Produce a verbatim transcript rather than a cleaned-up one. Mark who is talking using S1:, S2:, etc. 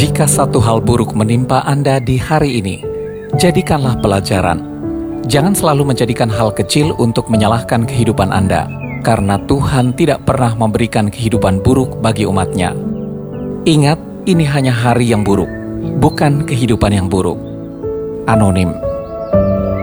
S1: Jika satu hal buruk menimpa Anda di hari ini, jadikanlah pelajaran. Jangan selalu menjadikan hal kecil untuk menyalahkan kehidupan Anda, karena Tuhan tidak pernah memberikan kehidupan buruk bagi umat-Nya. Ingat, ini hanya hari yang buruk, bukan kehidupan yang buruk. Anonim.